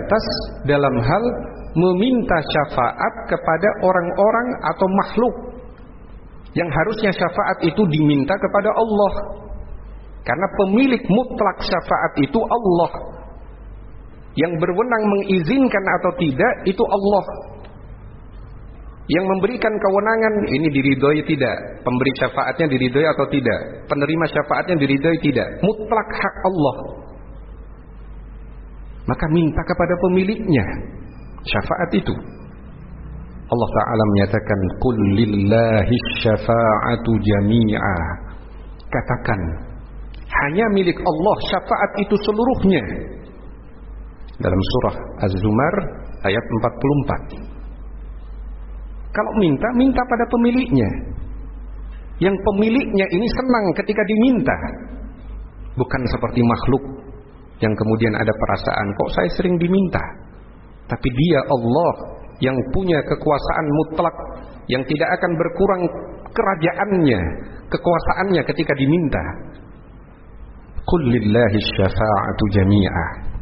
terbatas dalam hal meminta syafaat kepada orang-orang atau makhluk, yang harusnya syafaat itu diminta kepada Allah. Karena pemilik mutlak syafaat itu Allah. Yang berwenang mengizinkan atau tidak itu Allah. Yang memberikan kewenangan ini diridhoi tidak, pemberi syafaatnya diridhoi atau tidak, penerima syafaatnya diridhoi tidak, mutlak hak Allah. Maka minta kepada pemiliknya syafaat itu. Allah Ta'ala menyatakan qul lillahi syafa'atu jami'a, katakan hanya milik Allah syafaat itu seluruhnya, dalam surah Az-Zumar ayat 44. Kalau minta pada pemiliknya, yang pemiliknya ini senang ketika diminta, bukan seperti makhluk yang kemudian ada perasaan kok saya sering diminta. Tapi dia Allah yang punya kekuasaan mutlak, yang tidak akan berkurang kerajaannya, kekuasaannya ketika diminta. Qul lillahi syafa'atu jami'a,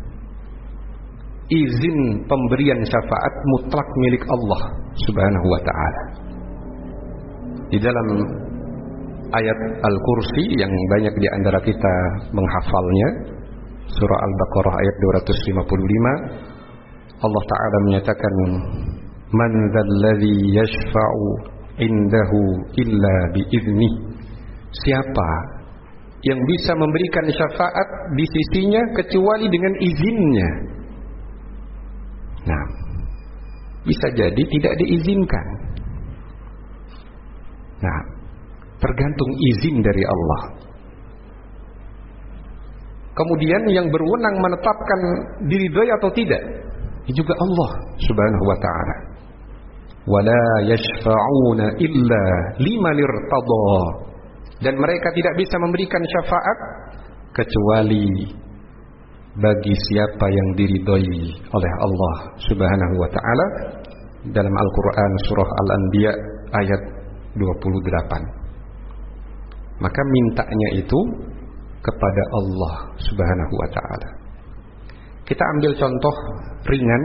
izin pemberian syafaat mutlak milik Allah Subhanahu wa ta'ala. Di dalam ayat Al-Kursi yang banyak di antara kita menghafalnya, surah Al-Baqarah ayat 255, Allah Ta'ala menyatakan man dzalladzi yashfa'u indahu illa biiznih, siapa yang bisa memberikan syafaat di sisinya kecuali dengan izinnya. Nah, bisa jadi tidak diizinkan. Nah, tergantung izin dari Allah. Kemudian yang berwenang menetapkan diridhoi atau tidak juga Allah Subhanahu wa ta'ala. Wala yashfa'una illa liman irtada, dan mereka tidak bisa memberikan syafaat kecuali bagi siapa yang diridhoi oleh Allah Subhanahu wa ta'ala, dalam Al-Quran surah Al-Anbiya ayat 28. Maka mintanya itu kepada Allah Subhanahu wa ta'ala. Kita ambil contoh ringan,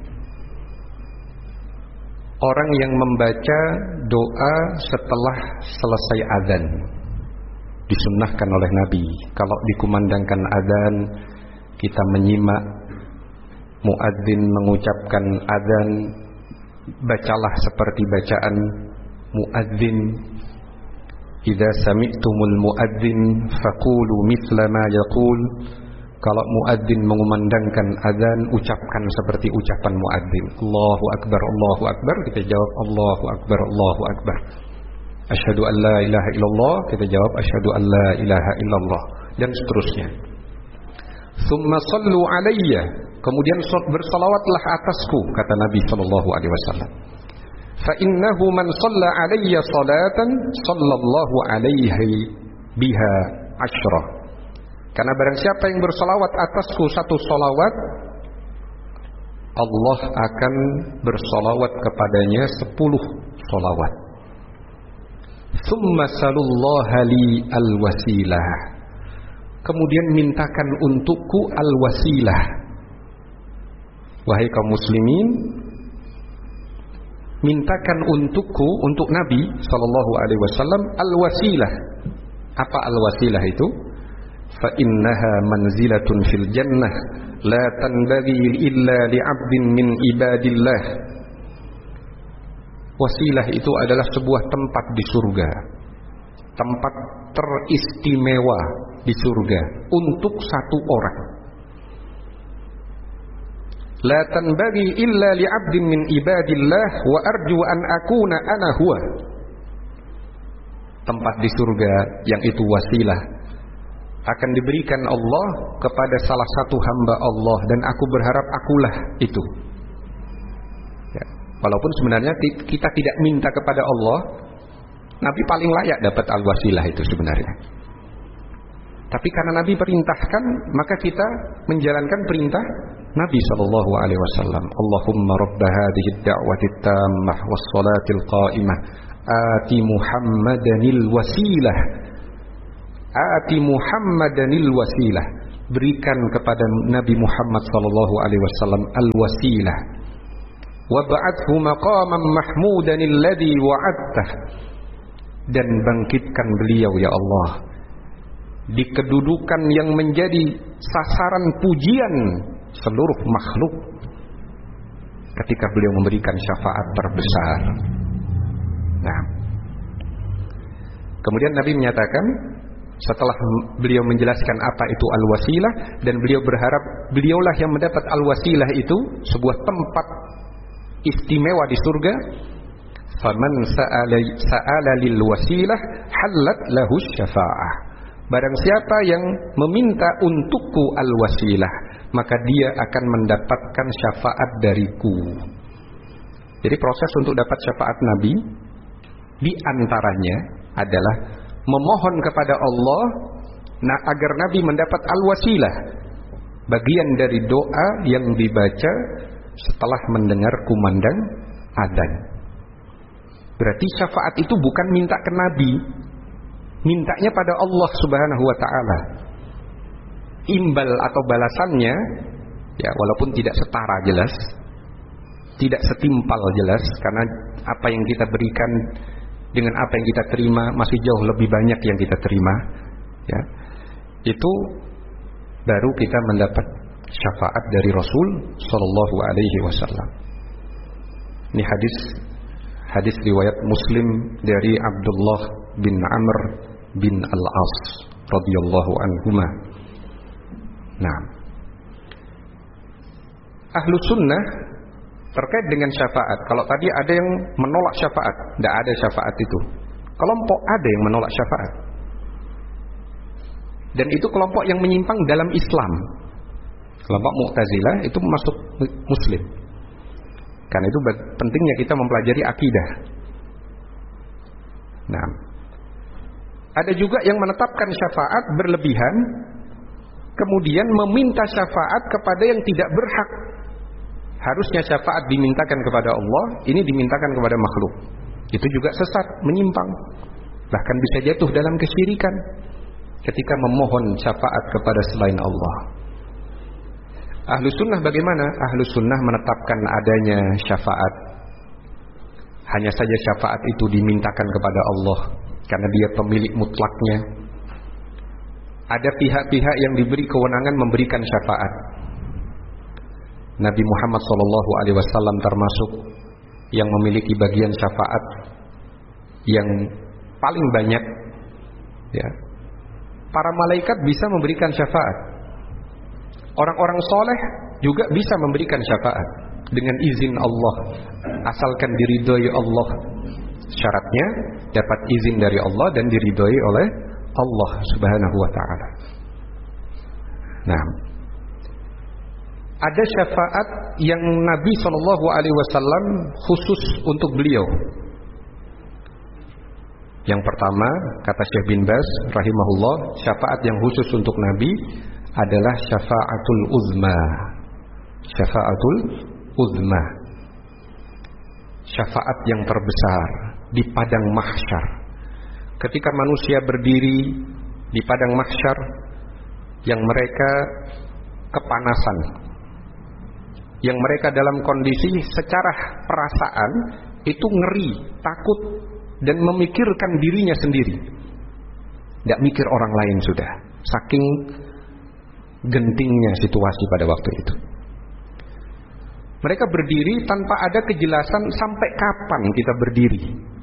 orang yang membaca doa setelah selesai azan. Disunnahkan oleh Nabi, kalau dikumandangkan azan, kita menyimak muadzin mengucapkan azan, bacalah seperti bacaan muadzin. Idza sami'tumul muadzin faqulu mithla ma yaqul. Kalau muadzin mengumandangkan azan, ucapkan seperti ucapan muadzin. Allahu akbar, Allahu akbar, kita jawab Allahu akbar, Allahu akbar. Asyhadu an la ilaha illallah, kita jawab asyhadu an la ilaha illallah, dan seterusnya. Tsumma sallu alayya, kemudian bersalawatlah atasku, kata Nabi sallallahu alaihi wasallam. Fa innahu man shalla alayya salatan sallallahu alaihi biha asyra. Karena barang siapa yang bersalawat atasku satu salawat, Allah akan bersalawat kepadanya 10 salawat. Tsumma salullaha li al-wasilah, kemudian mintakan untukku al-wasilah. Wahai kaum muslimin, mintakan untukku, untuk Nabi sallallahu alaihi wasallam, al-wasilah. Apa al-wasilah itu? Fa innaha manzilatun fil jannah la tanbaghi illa li'abdin min ibadillah. Wasilah itu adalah sebuah tempat di surga, tempat teristimewa di surga untuk satu orang. La tanbaghi illa li'abdin min ibadillah wa arju an akuna ana huwa. Tempat di surga yang itu wasilah akan diberikan Allah kepada salah satu hamba Allah, dan aku berharap akulah itu. Ya, walaupun sebenarnya kita tidak minta kepada Allah, Nabi paling layak dapat al-wasilah itu sebenarnya. Tapi karena Nabi perintahkan, maka kita menjalankan perintah Nabi sallallahu alaihi wasallam. Allahumma rabb hadhihi ad-da'wati at-tammah was-salatil qa'imah ati Muhammadanil wasilah. Ati Muhammadanil wasilah. berikan kepada Nabi Muhammad sallallahu alaihi wasallam al-wasilah. Wab'athu maqaman mahmudan alladhi wa'adtah. Dan bangkitkan beliau ya Allah di kedudukan yang menjadi sasaran pujian seluruh makhluk ketika beliau memberikan syafaat terbesar. Nah, kemudian Nabi menyatakan setelah beliau menjelaskan apa itu al-wasilah, dan beliau berharap beliaulah yang mendapat al-wasilah itu, sebuah tempat istimewa di surga. Faman sa'ala lil wasilah halat lahu syafa'ah. Barang siapa yang meminta untukku al-wasilah, maka dia akan mendapatkan syafaat dariku. Jadi proses untuk dapat syafaat Nabi di antaranya adalah memohon kepada Allah agar Nabi mendapat al-wasilah, bagian dari doa yang dibaca setelah mendengar kumandang adzan. Berarti syafaat itu bukan minta ke Nabi, mintanya pada Allah Subhanahu wa ta'ala. Imbal atau balasannya, ya walaupun tidak setara jelas, tidak setimpal jelas, karena apa yang kita berikan dengan apa yang kita terima masih jauh lebih banyak yang kita terima, ya. Itu baru kita mendapat syafaat dari Rasul sallallahu alaihi wasallam. Ini hadis riwayat Muslim dari Abdullah bin Amr bin Al-As radhiyallahu anhuma. Nah, ahlu sunnah terkait dengan syafaat, kalau tadi ada yang menolak syafaat, tidak ada syafaat itu. Kelompok ada yang menolak syafaat, dan itu kelompok yang menyimpang dalam Islam. Kelompok Mu'tazilah itu masuk Muslim. Karena itu pentingnya kita mempelajari akidah. Nah, ada juga yang menetapkan syafaat berlebihan, kemudian meminta syafaat kepada yang tidak berhak. Harusnya syafaat dimintakan kepada Allah, ini dimintakan kepada makhluk. Itu juga sesat, menyimpang. Bahkan bisa jatuh dalam kesyirikan ketika memohon syafaat kepada selain Allah. Ahlu sunnah bagaimana? Ahlu sunnah menetapkan adanya syafaat. Hanya saja syafaat itu dimintakan kepada Allah karena dia pemilik mutlaknya. Ada pihak-pihak yang diberi kewenangan memberikan syafaat. Nabi Muhammad SAW termasuk yang memiliki bagian syafaat yang paling banyak, ya. Para malaikat bisa memberikan syafaat. Orang-orang soleh juga bisa memberikan syafaat dengan izin Allah, asalkan diridhoi Allah. Syaratnya dapat izin dari Allah dan diridhoi oleh Allah Subhanahu wa ta'ala. Nah, ada syafaat yang Nabi SAW khusus untuk beliau. Yang pertama, kata Syekh bin Baz rahimahullah, syafaat yang khusus untuk Nabi adalah syafaatul uzma. Syafaatul uzma, syafaat yang terbesar di padang mahsyar. Ketika manusia berdiri di padang mahsyar yang mereka kepanasan, yang mereka dalam kondisi secara perasaan itu ngeri, takut, dan memikirkan dirinya sendiri, tidak mikir orang lain sudah, saking gentingnya situasi pada waktu itu. Mereka berdiri tanpa ada kejelasan sampai kapan kita berdiri.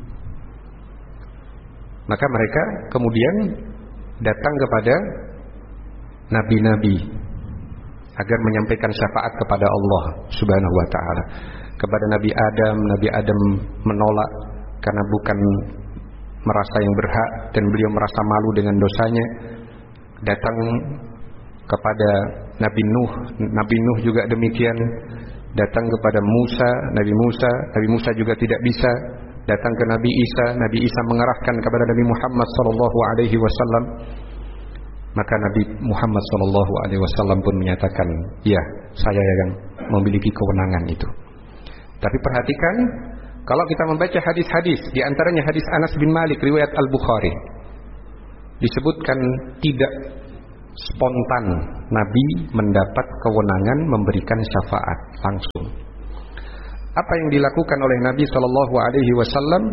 Maka mereka kemudian datang kepada nabi-nabi agar menyampaikan syafaat kepada Allah Subhanahu wa ta'ala. Kepada Nabi Adam menolak karena bukan merasa yang berhak dan beliau merasa malu dengan dosanya. Datang kepada Nabi Nuh juga demikian. Datang kepada Nabi Musa juga tidak bisa. Datang ke Nabi Isa mengarahkan kepada Nabi Muhammad sallallahu alaihi wasallam. Maka Nabi Muhammad sallallahu alaihi wasallam pun menyatakan, "Ya, saya yang memiliki kewenangan itu." Tapi perhatikan, kalau kita membaca hadis-hadis, di antaranya hadis Anas bin Malik riwayat Al-Bukhari, disebutkan tidak spontan Nabi mendapat kewenangan memberikan syafaat langsung. Apa yang dilakukan oleh Nabi sallallahu alaihi wasallam?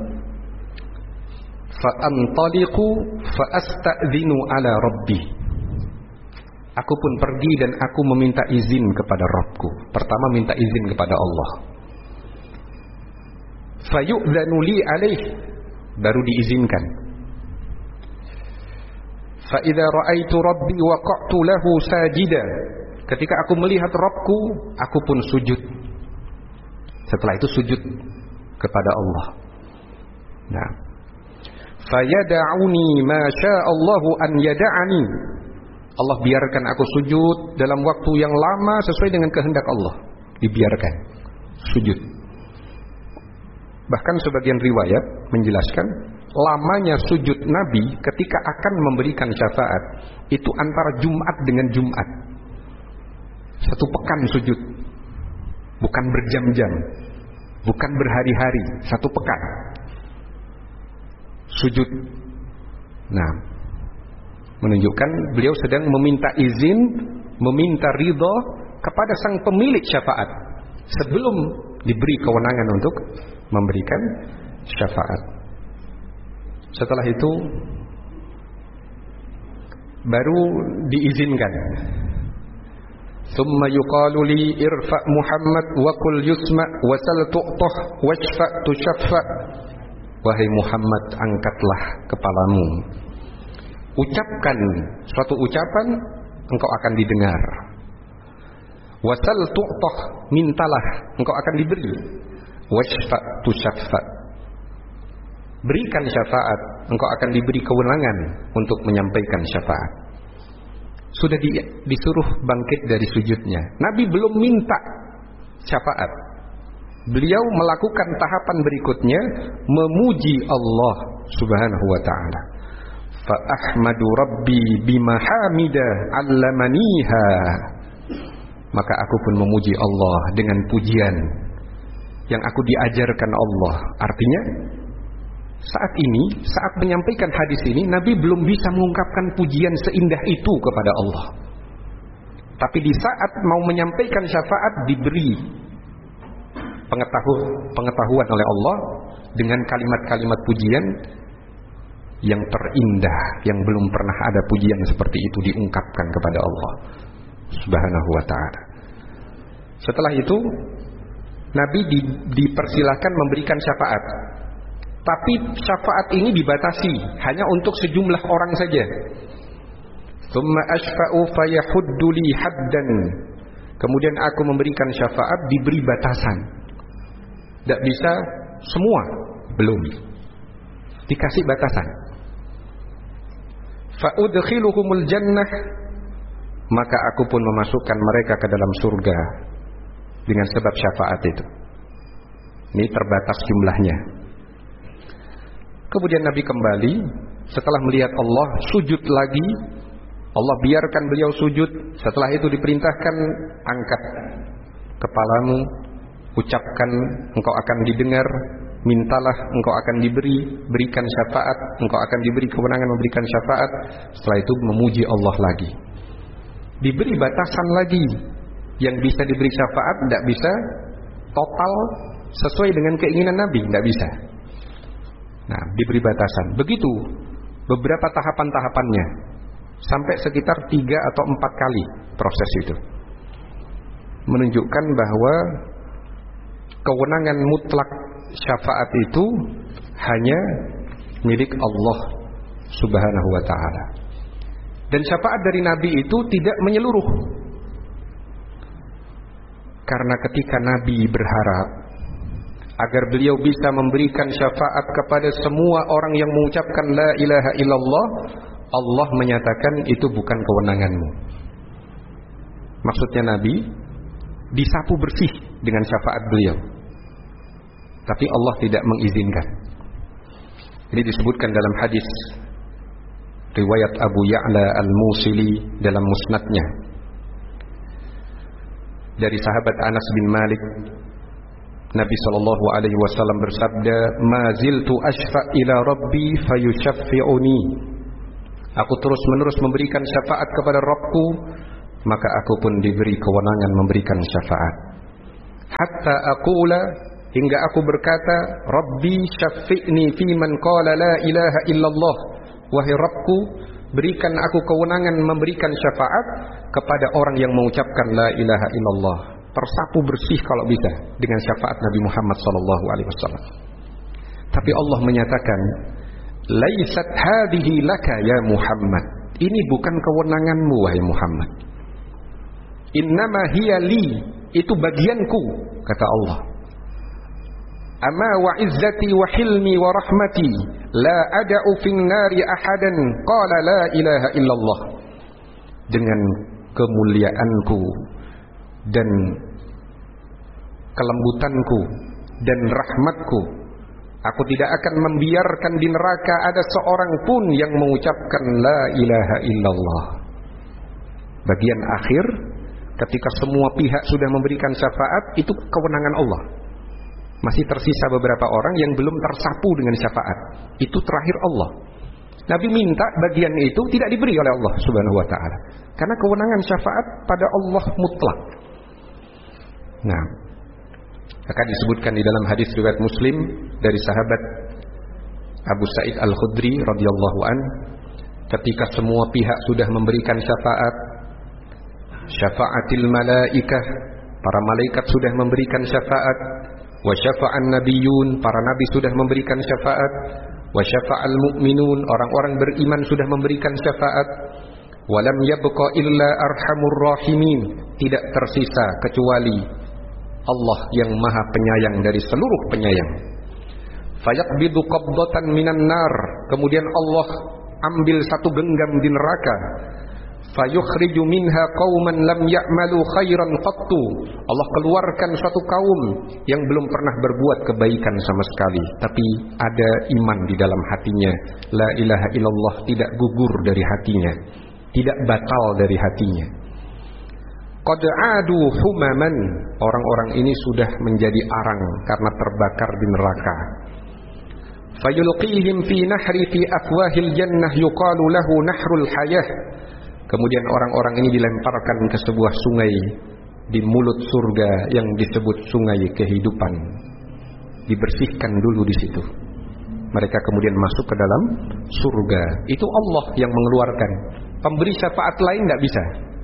Fa antaliqu fa asta'dzinu ala rabbi. Aku pun pergi dan aku meminta izin kepada Rabbku. Pertama minta izin kepada Allah. Fa yu'dzanu li alaih, baru diizinkan. Fa idza ra'aitu rabbi waqa'tu lahu sajida. Ketika aku melihat Rabbku, aku pun sujud. Setelah itu sujud kepada Allah. Nah, fa yad'uni ma sya'allahu an yad'ani. Allah biarkan aku sujud dalam waktu yang lama sesuai dengan kehendak Allah. Dibiarkan sujud. Bahkan sebagian riwayat menjelaskan lamanya sujud Nabi ketika akan memberikan syafaat itu antara Jumat dengan Jumat. 1 pekan sujud. Bukan berjam-jam, bukan berhari-hari, 1 pekan sujud. Nah, menunjukkan beliau sedang meminta izin, meminta ridha kepada sang pemilik syafaat sebelum diberi kewenangan untuk memberikan syafaat. Setelah itu baru diizinkan. Thumma yuqalu li irfa' Muhammad wa qul yusma' wa sal tu'tah washfa' tushaffa. Wahai Muhammad, angkatlah kepalamu, ucapkan suatu ucapan, engkau akan didengar. Wasal tu'tah, mintalah, engkau akan diberi. Washfa' tushaffa, berikan syafaat, engkau akan diberi kewenangan untuk menyampaikan syafaat. Sudah disuruh bangkit dari sujudnya. Nabi belum minta syafaat. Beliau melakukan tahapan berikutnya, memuji Allah Subhanahu wa ta'ala. Fa ahmadu rabbi bima hamida 'allamaniha. Maka aku pun memuji Allah dengan pujian yang aku diajarkan Allah. Artinya saat ini, saat menyampaikan hadis ini, Nabi belum bisa mengungkapkan pujian seindah itu kepada Allah. Tapi di saat mau menyampaikan syafaat, diberi pengetahuan oleh Allah dengan kalimat-kalimat pujian yang terindah, yang belum pernah ada pujian seperti itu diungkapkan kepada Allah Subhanahu wa ta'ala. Setelah itu Nabi dipersilakan memberikan syafaat. Tapi syafaat ini dibatasi hanya untuk sejumlah orang saja. Tsumma ashfa'u fayahuddu li haddan. Kemudian aku memberikan syafaat, diberi batasan. Tidak bisa semua, belum. Dikasih batasan. Fa udkhiluhumul jannah, maka aku pun memasukkan mereka ke dalam surga dengan sebab syafaat itu. Ini terbatas jumlahnya. Kemudian Nabi kembali setelah melihat Allah, sujud lagi. Allah biarkan beliau sujud. Setelah itu diperintahkan, angkat kepalamu, ucapkan, engkau akan didengar. Mintalah, engkau akan diberi. Berikan syafaat, engkau akan diberi kewenangan memberikan syafaat. Setelah itu memuji Allah lagi. Diberi batasan lagi. Yang bisa diberi syafaat tidak bisa total sesuai dengan keinginan Nabi, tidak bisa. Nah, diberi batasan. Begitu beberapa tahapan-tahapannya, sampai sekitar 3 atau 4 kali proses itu. Menunjukkan bahwa kewenangan mutlak syafaat itu hanya milik Allah Subhanahu wa ta'ala. Dan syafaat dari Nabi itu tidak menyeluruh. Karena ketika Nabi berharap agar beliau bisa memberikan syafaat kepada semua orang yang mengucapkan la ilaha illallah, Allah menyatakan itu bukan kewenanganmu. Maksudnya Nabi disapu bersih dengan syafaat beliau, tapi Allah tidak mengizinkan. Ini disebutkan dalam hadis riwayat Abu Ya'la Al-Musili dalam musnadnya dari sahabat Anas bin Malik. Nabi SAW bersabda, "Ma ziltu ashfa' ila rabbi fayushaffi'uni." aku terus-menerus memberikan syafaat kepada Rabbku, maka aku pun diberi kewenangan memberikan syafaat. Hatta aqula, hingga aku berkata, Rabbi syafi'ni fi man qala la ilaha illallah. Wahai Rabbku, berikan aku kewenangan memberikan syafaat kepada orang yang mengucapkan la ilaha illallah. Tersapu bersih kalau bisa dengan syafaat Nabi Muhammad SAW. Tapi Allah menyatakan, laisat hadhihi laka ya Muhammad. Ini bukan kewenanganmu wahai Muhammad. Innama hiya li, itu bagianku, kata Allah. Amma wa izzati wa hilmi wa rahmati la ada'u fin nari ahadan qala la ilaha illallah. Dengan kemuliaanku dan kelembutanku dan rahmatku, aku tidak akan membiarkan di neraka ada seorang pun yang mengucapkan la ilaha illallah. Bagian akhir, ketika semua pihak sudah memberikan syafaat, itu kewenangan Allah. Masih tersisa beberapa orang yang belum tersapu dengan syafaat. Itu terakhir Allah. Nabi minta bagian itu tidak diberi oleh Allah Subhanahu wa ta'ala, karena kewenangan syafaat pada Allah mutlak. Nah, akan disebutkan di dalam hadis riwayat Muslim dari sahabat Abu Sa'id Al-Khudri radhiyallahu an, ketika semua pihak sudah memberikan syafaat, syafa'atil malaikah, para malaikat sudah memberikan syafaat, wa syafa'an nabiyyun, para nabi sudah memberikan syafaat, wa syafa'al mu'minun, orang-orang beriman sudah memberikan syafaat, wa lam yabqa illa arhamur rahimin, tidak tersisa kecuali Allah yang maha penyayang dari seluruh penyayang. Fayaqbidu qabdatan minan nar, kemudian Allah ambil satu genggam di neraka. Fayukhriju minha qauman lam ya'malu khairan qattu, Allah keluarkan satu kaum yang belum pernah berbuat kebaikan sama sekali, tapi ada iman di dalam hatinya. La ilaha illallah tidak gugur dari hatinya, tidak batal dari hatinya. Qad adu humaman, orang-orang ini sudah menjadi arang karena terbakar di neraka. Fayulqihim fi nahri fi afwahil jannah yuqalu lahu nahrul hayah, kemudian orang-orang ini dilemparkan ke sebuah sungai di mulut surga yang disebut sungai kehidupan. Dibersihkan dulu di situ. Mereka kemudian masuk ke dalam surga. Itu Allah yang mengeluarkan. Pemberi syafaat lain tidak bisa.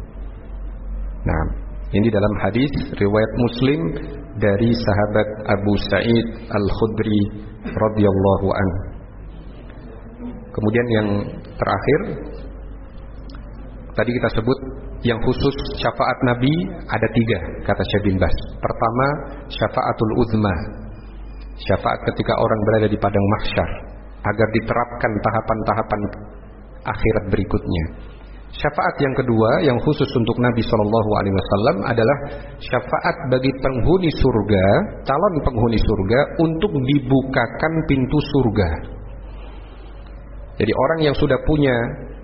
Nah, ini dalam hadis riwayat Muslim dari sahabat Abu Sa'id Al-Khudri radhiyallahu anhu. Kemudian yang terakhir, tadi kita sebut yang khusus syafaat Nabi ada 3, kata Syekh bin Baz. Pertama, syafaatul uzma, syafaat ketika orang berada di padang mahsyar agar diterapkan tahapan-tahapan akhirat berikutnya. Syafaat yang kedua yang khusus untuk Nabi SAW adalah syafaat bagi penghuni surga, calon penghuni surga, untuk dibukakan pintu surga. Jadi orang yang sudah punya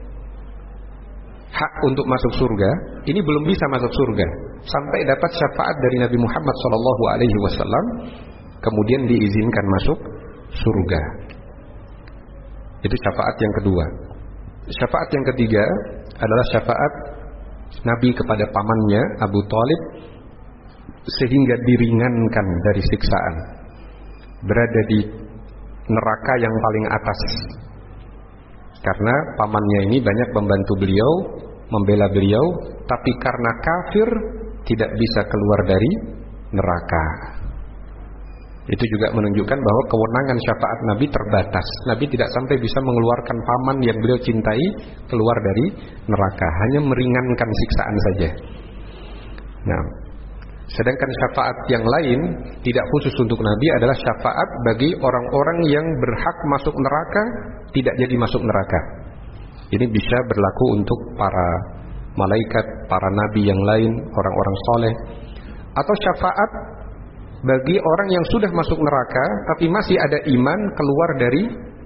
hak untuk masuk surga, ini belum bisa masuk surga sampai dapat syafaat dari Nabi Muhammad SAW, kemudian diizinkan masuk surga. Itu syafaat yang kedua. Syafaat yang ketiga adalah syafaat Nabi kepada pamannya Abu Thalib, sehingga diringankan dari siksaan, berada di neraka yang paling atas. Karena pamannya ini banyak membantu beliau, membela beliau, tapi karena kafir tidak bisa keluar dari neraka. Itu juga menunjukkan bahwa kewenangan syafaat Nabi terbatas. Nabi tidak sampai bisa mengeluarkan paman yang beliau cintai keluar dari neraka, hanya meringankan siksaan saja. Nah, sedangkan syafaat yang lain tidak khusus untuk Nabi adalah syafaat bagi orang-orang yang berhak masuk neraka tidak jadi masuk neraka. Ini bisa berlaku untuk para malaikat, para nabi yang lain, orang-orang soleh. Atau syafaat bagi orang yang sudah masuk neraka tapi masih ada iman, keluar dari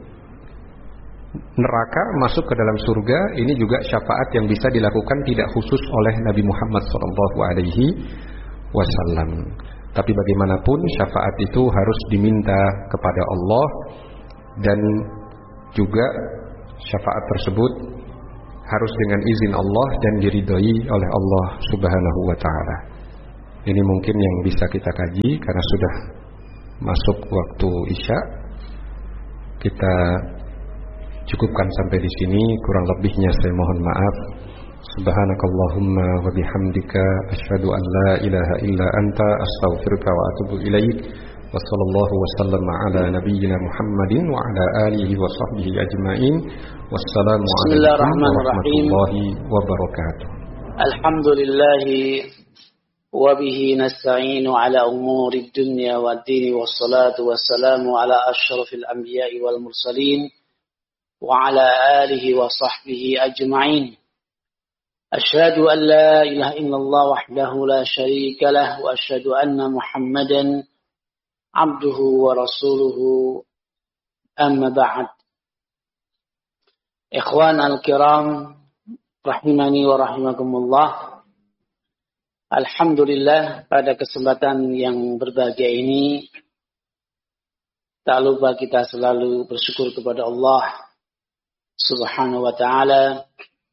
neraka masuk ke dalam surga. Ini juga syafaat yang bisa dilakukan tidak khusus oleh Nabi Muhammad SAW. Tapi bagaimanapun syafaat itu harus diminta kepada Allah, dan juga syafaat tersebut harus dengan izin Allah dan diridhoi oleh Allah Subhanahu wa taala. Ini mungkin yang bisa kita kaji karena sudah masuk waktu Isya. Kita cukupkan sampai di sini, kurang lebihnya saya mohon maaf. Subhanakallahumma wa bihamdika asyhadu an la ilaha illa anta astaghfiruka wa atubu ilaik. Wa sallallahu wa sallama ala nabiyyina Muhammadin wa ala alihi wa sahbihi ajma'in. Wassalamu alaikum warahmatullahi wabarakatuh. Alhamdulillah wa bihi nasta'inu ala umuri dunya waddin wassalatu wassalamu ala asyrafil anbiya'i wal mursalin wa ala alihi wa sahbihi ajma'in. Asyhadu an la ilaha illallah wahdahu la syarika lah wa asyhadu anna Muhammadan abduhu wa rasuluhu, amma ba'd. Ikhwan al-kiram rahimani wa rahimakumullah. Alhamdulillah, pada kesempatan yang berbahagia ini tak lupa kita selalu bersyukur kepada Allah Subhanahu wa taala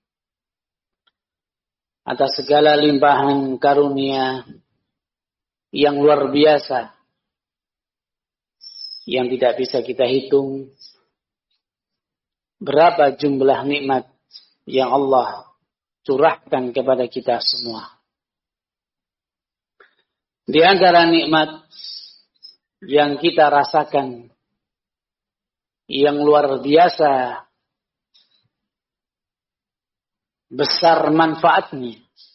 atas segala limpahan karunia yang luar biasa yang tidak bisa kita hitung. Berapa jumlah nikmat yang Allah curahkan kepada kita semua. Di antara nikmat yang kita rasakan yang luar biasa besar manfaatnya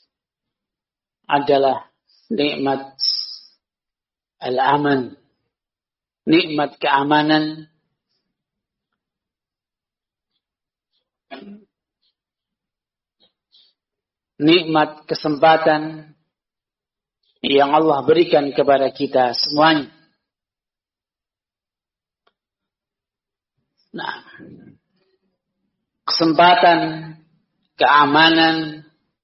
adalah nikmat al-aman, nikmat keamanan, nikmat kesempatan yang Allah berikan kepada kita semuanya. Nah, kesempatan, keamanan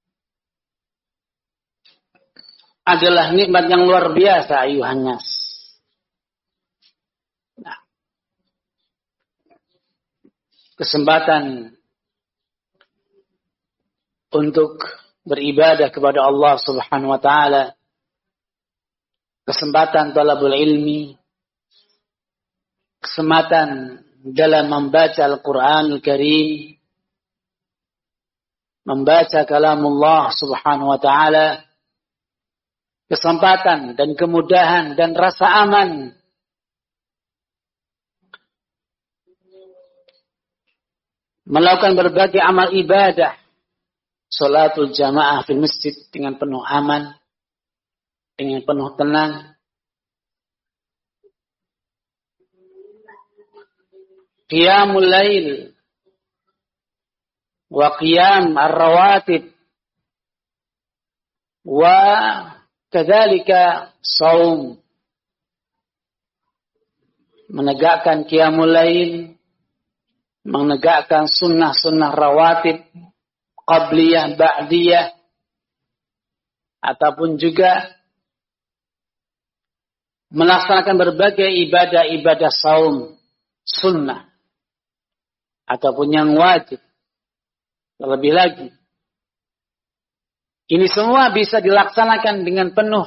adalah nikmat yang luar biasa, ayuhan nas. Nah, kesempatan untuk beribadah kepada Allah Subhanahu wa taala, kesempatan talabul ilmi, kesempatan dalam membaca Al-Qur'anul Karim, membaca kalamullah Subhanahu wa taala, kesempatan dan kemudahan dan rasa aman melakukan berbagai amal ibadah, salatul jamaah fil masjid dengan penuh aman, dengan penuh tenang, qiyamul lail wa qiyam ar-rawatib wa kadzalika shaum, menegakkan qiyamul lail, menegakkan sunnah-sunnah rawatib, qabliyah, ba'diyah, ataupun juga melaksanakan berbagai ibadah-ibadah saum, sunnah, ataupun yang wajib. Terlebih lagi, ini semua bisa dilaksanakan dengan penuh,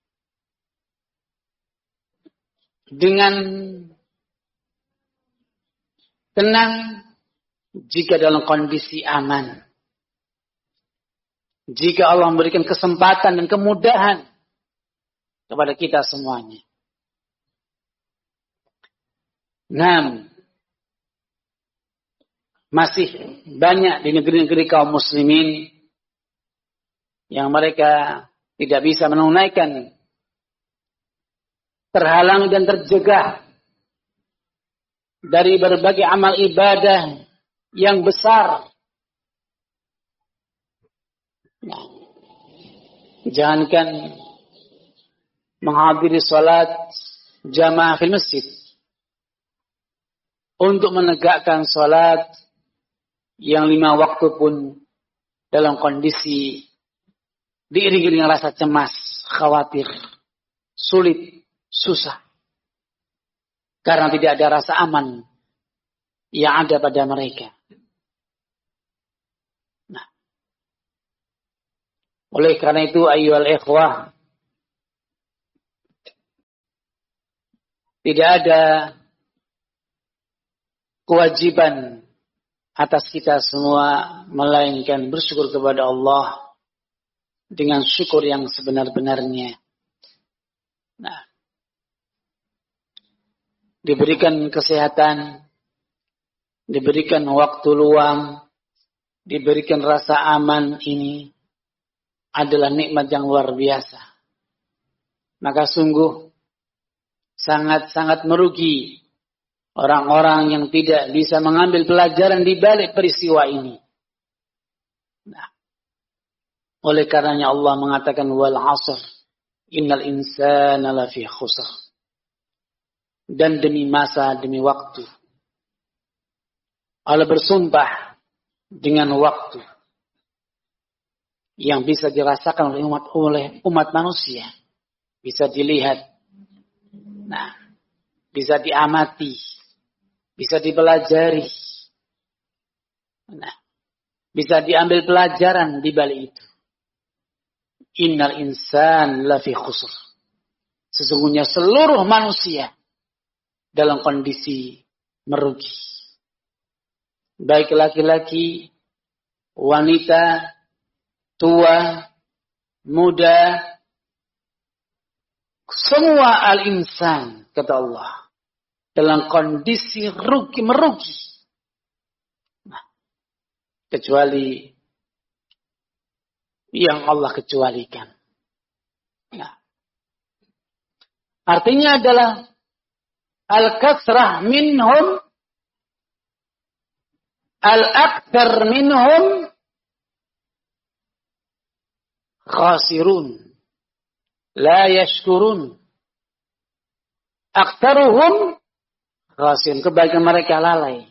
dengan tenang, jika dalam kondisi aman. Jika Allah memberikan kesempatan dan kemudahan kepada kita semuanya. Nah, masih banyak di negeri-negeri kaum muslimin yang mereka tidak bisa menunaikan, terhalang dan terjegah dari berbagai amal ibadah yang besar. Nah, jangankan menghadiri salat jamaah fil masjid, untuk menegakkan salat yang 5 waktu pun dalam kondisi diiringi dengan rasa cemas, khawatir, sulit, susah. Karena tidak ada rasa aman yang ada pada mereka. Oleh karena itu ayyuhal ikhwah, tidak ada kewajiban atas kita semua melainkan bersyukur kepada Allah dengan syukur yang sebenar-benarnya. Nah, diberikan kesehatan, diberikan waktu luang, diberikan rasa aman, ini adalah nikmat yang luar biasa. Maka sungguh sangat-sangat merugi orang-orang yang tidak bisa mengambil pelajaran di balik peristiwa ini. Nah, oleh karenanya Allah mengatakan wal 'ashr innal insana lafi khusr. Dan demi masa, demi waktu. Allah bersumpah dengan waktu yang bisa dirasakan oleh umat manusia, bisa dilihat, nah, bisa diamati, bisa dipelajari, nah, bisa diambil pelajaran di balik itu. Innal insan lafi khusr. Sesungguhnya seluruh manusia dalam kondisi merugi. Baik laki-laki, wanita, tua, muda, semua al-insan, kata Allah, dalam kondisi merugi. Nah, kecuali yang Allah kecualikan. Nah, artinya adalah al-kathrah minhum, al-akthar minhum khasirun, la yashkurun. Aktsaruhum khasirun, kebanyakan mereka lalai,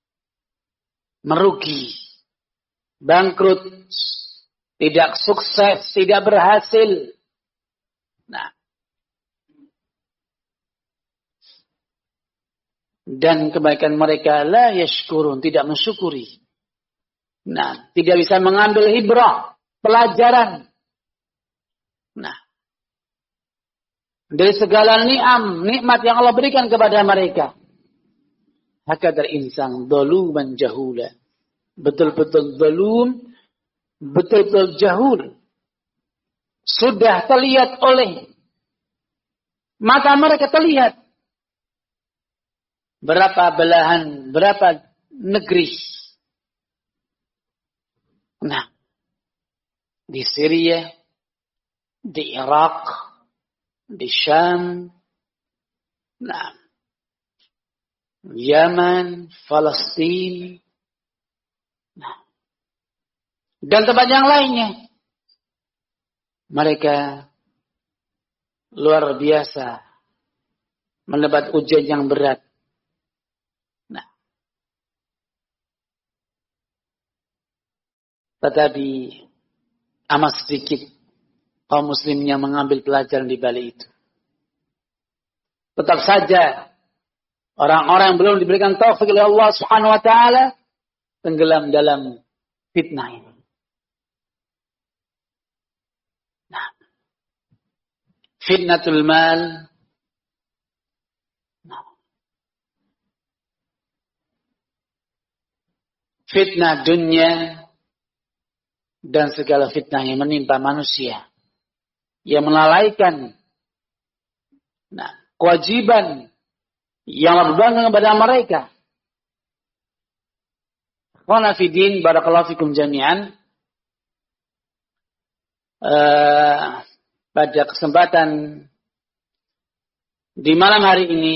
merugi, bangkrut, tidak sukses, tidak berhasil. Nah, dan kebaikan mereka la yashkurun, tidak mensyukuri. Nah, tidak bisa mengambil ibrah, pelajaran. Nah, dari segala nikmat yang Allah berikan kepada mereka. Hakadar insan zaluman jahula. Betul-betul zalum, betul-betul jahul. Sudah terlihat oleh mata mereka, terlihat berapa belahan, berapa negeri. Nah, di Syria, di Irak, di Syam, nah, Yaman, Palestina, nah, dan tempat yang lainnya. Mereka luar biasa mendapat ujian yang berat. Nah, tetapi amat sedikit kaum muslimin yang mengambil pelajaran di balik itu. Tetap saja orang-orang yang belum diberikan taufik oleh Allah Subhanahu wa taala tenggelam dalam fitnah ini. Nah, fitnatul mal, nah, fitnah dunia, dan segala fitnah yang menimpa manusia, yang melalaikan, nah, kewajiban yang berbangun kepada mereka. Wa nafidin barakallahu fikum jami'an. Pada kesempatan di malam hari ini,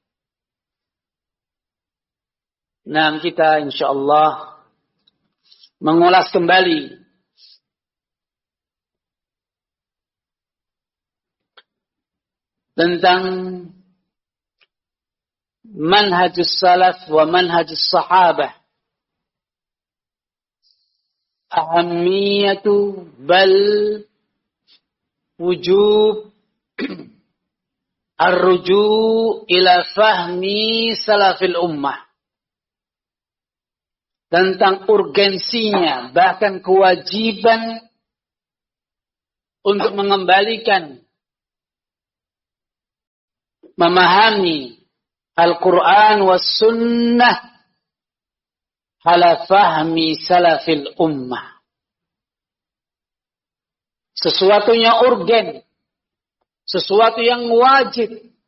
nah, kita insyaallah mengulas kembali tentang manhajus salaf wa manhajus sahabah, ahammiyatu bal wujub ar-ruju' ila fahmi salafil ummah, tentang urgensinya bahkan kewajiban untuk mengembalikan memahami Al-Quran was sunnah ala fahmi salafil ummah. Sesuatu yang urgen, sesuatu yang wajib